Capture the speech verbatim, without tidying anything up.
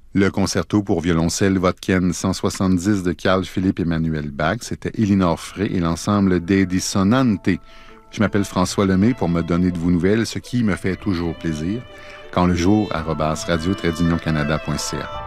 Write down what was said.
Le concerto pour violoncelle Vodken cent soixante-dix de Carl Philipp Emanuel Bach, c'était Elinor Frey et l'ensemble des Dissonantes. Je m'appelle François Lemay pour me donner de vos nouvelles, ce qui me fait toujours plaisir. Quand le jour, arobase radio tiret canada point c a.